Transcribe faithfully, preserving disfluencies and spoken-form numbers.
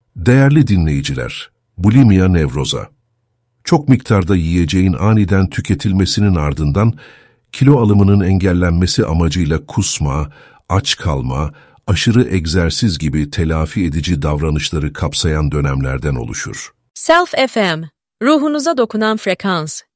Değerli dinleyiciler, bulimia nevroza. Çok miktarda yiyeceğin aniden tüketilmesinin ardından kilo alımının engellenmesi amacıyla kusma, aç kalma, aşırı egzersiz gibi telafi edici davranışları kapsayan dönemlerden oluşur. Self F M, ruhunuza dokunan frekans.